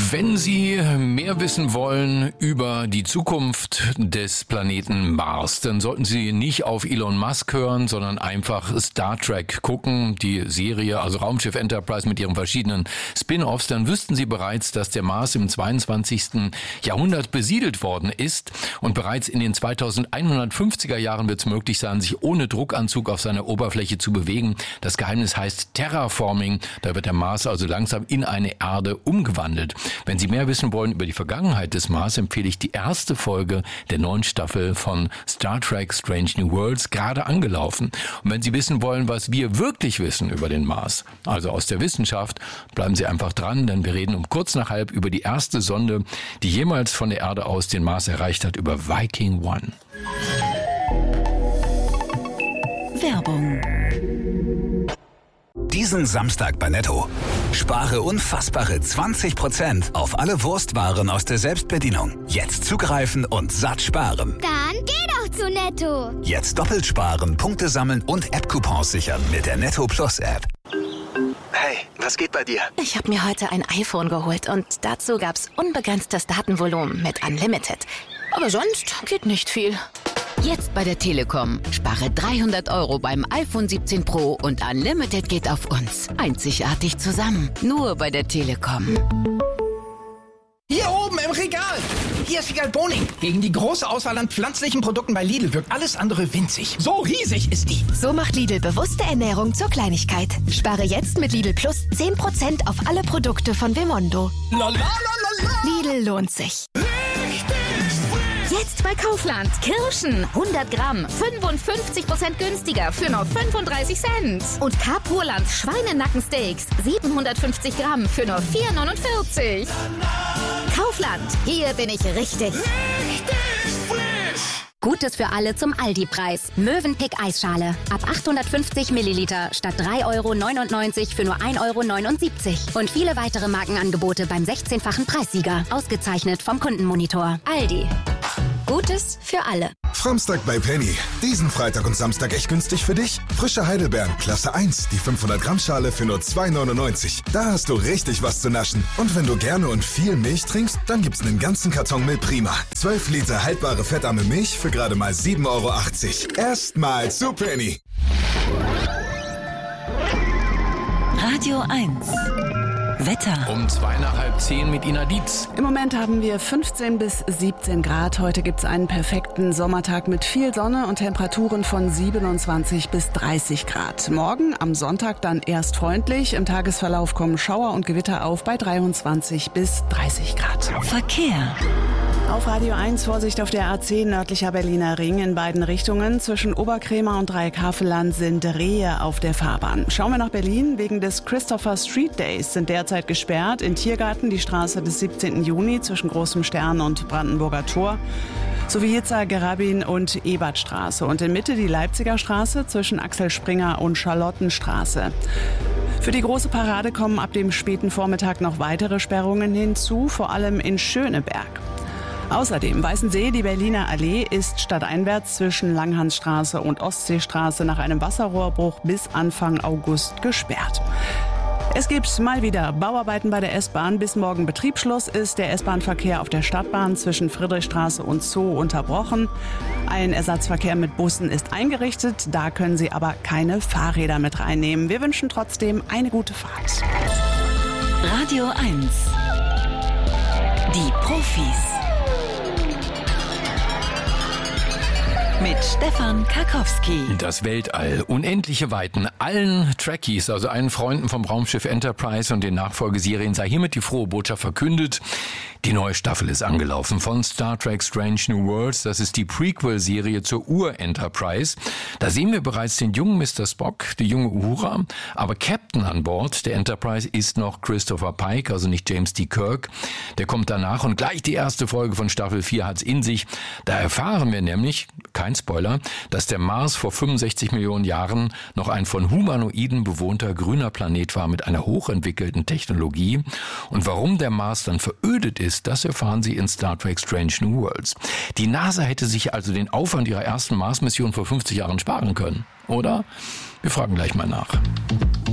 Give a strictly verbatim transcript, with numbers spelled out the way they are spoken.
Wenn Sie mehr wissen wollen über die Zukunft des Planeten Mars, dann sollten Sie nicht auf Elon Musk hören, sondern einfach Star Trek gucken, die Serie, also Raumschiff Enterprise mit ihren verschiedenen Spin-offs. Dann wüssten Sie bereits, dass der Mars im zweiundzwanzigsten Jahrhundert besiedelt worden ist und bereits in den zweitausendeinhundertfünfziger Jahren wird es möglich sein, sich ohne Druckanzug auf seiner Oberfläche zu bewegen. Das Geheimnis heißt Terraforming. Da wird der Mars also langsam in eine Erde umgewandelt. Wenn Sie mehr wissen wollen über die Vergangenheit des Mars, empfehle ich die erste Folge der neuen Staffel von Star Trek Strange New Worlds, gerade angelaufen. Und wenn Sie wissen wollen, was wir wirklich wissen über den Mars, also aus der Wissenschaft, bleiben Sie einfach dran, denn wir reden um kurz nach halb über die erste Sonde, die jemals von der Erde aus den Mars erreicht hat, über Viking One. Werbung. Diesen Samstag bei Netto. Spare unfassbare zwanzig Prozent auf alle Wurstwaren aus der Selbstbedienung. Jetzt zugreifen und satt sparen. Dann geh doch zu Netto. Jetzt doppelt sparen, Punkte sammeln und App-Coupons sichern mit der Netto Plus App. Hey, was geht bei dir? Ich habe mir heute ein iPhone geholt und dazu gab's unbegrenztes Datenvolumen mit Unlimited. Aber sonst geht nicht viel. Jetzt bei der Telekom. Spare dreihundert Euro beim iPhone siebzehn Pro und Unlimited geht auf uns. Einzigartig zusammen. Nur bei der Telekom. Hier oben im Regal. Hier ist Regal Boning. Gegen die große Auswahl an pflanzlichen Produkten bei Lidl wirkt alles andere winzig. So riesig ist die. So macht Lidl bewusste Ernährung zur Kleinigkeit. Spare jetzt mit Lidl Plus zehn Prozent auf alle Produkte von Vimondo. Lidl lohnt sich. Jetzt bei Kaufland. Kirschen hundert Gramm, fünfundfünfzig Prozent günstiger für nur fünfunddreißig Cent. Und Carpurland Schweinenackensteaks, siebenhundertfünfzig Gramm für nur vier neunundvierzig. Kaufland, hier bin ich richtig. Richtig frisch. Gutes für alle zum Aldi-Preis. Mövenpick Eisschale. Ab achthundertfünfzig Milliliter statt drei Euro neunundneunzig für nur ein Euro neunundsiebzig. Und viele weitere Markenangebote beim sechzehnfachen Preissieger. Ausgezeichnet vom Kundenmonitor. Aldi. Gutes für alle. Samstag bei Penny. Diesen Freitag und Samstag echt günstig für dich. Frische Heidelbeeren, Klasse eins, die fünfhundert Gramm Schale für nur zwei neunundneunzig. Da hast du richtig was zu naschen. Und wenn du gerne und viel Milch trinkst, dann gibt's einen ganzen Karton Milch Prima. zwölf Liter haltbare fettarme Milch für gerade mal sieben Euro achtzig. Erstmal zu Penny. Radio eins. Wetter. Um zwei nach halb zehn mit Ina Dietz. Im Moment haben wir fünfzehn bis siebzehn Grad. Heute gibt es einen perfekten Sommertag mit viel Sonne und Temperaturen von siebenundzwanzig bis dreißig Grad. Morgen am Sonntag dann erst freundlich. Im Tagesverlauf kommen Schauer und Gewitter auf bei dreiundzwanzig bis dreißig Grad. Verkehr. Auf Radio eins Vorsicht auf der A zehn nördlicher Berliner Ring in beiden Richtungen. Zwischen Oberkrämer und Dreieckhavelland sind Rehe auf der Fahrbahn. Schauen wir nach Berlin. Wegen des Christopher Street Days sind derzeit gesperrt in Tiergarten die Straße des siebzehnten Juni zwischen Großem Stern und Brandenburger Tor sowie Yitzhak Rabin und Ebertstraße. Und in Mitte die Leipziger Straße zwischen Axel Springer und Charlottenstraße. Für die große Parade kommen ab dem späten Vormittag noch weitere Sperrungen hinzu, vor allem in Schöneberg. Außerdem Weißensee, die Berliner Allee ist stadteinwärts zwischen Langhansstraße und Ostseestraße nach einem Wasserrohrbruch bis Anfang August gesperrt. Es gibt mal wieder Bauarbeiten bei der S-Bahn. Bis morgen Betriebsschluss ist der S-Bahn-Verkehr auf der Stadtbahn zwischen Friedrichstraße und Zoo unterbrochen. Ein Ersatzverkehr mit Bussen ist eingerichtet. Da können Sie aber keine Fahrräder mit reinnehmen. Wir wünschen trotzdem eine gute Fahrt. Radio eins. Die Profis. Mit Stefan Karkowski. Das Weltall, unendliche Weiten, allen Trekkies, also allen Freunden vom Raumschiff Enterprise und den Nachfolgeserien sei hiermit die frohe Botschaft verkündet. Die neue Staffel ist angelaufen von Star Trek Strange New Worlds. Das ist die Prequel-Serie zur Ur-Enterprise. Da sehen wir bereits den jungen Mister Spock, die junge Uhura. Aber Captain an Bord der Enterprise ist noch Christopher Pike, also nicht James D. Kirk. Der kommt danach und gleich die erste Folge von Staffel vier hat's in sich. Da erfahren wir nämlich, kein Spoiler, dass der Mars vor fünfundsechzig Millionen Jahren noch ein von Humanoiden bewohnter grüner Planet war mit einer hochentwickelten Technologie. Und warum der Mars dann verödet ist, das erfahren Sie in Star Trek Strange New Worlds. Die NASA hätte sich also den Aufwand ihrer ersten Mars-Mission vor fünfzig Jahren sparen können, oder? Wir fragen gleich mal nach.